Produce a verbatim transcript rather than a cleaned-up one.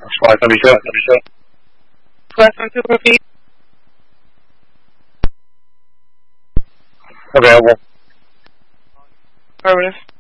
That's fine. W two. W two. Question to proceed. Available. Affirmative.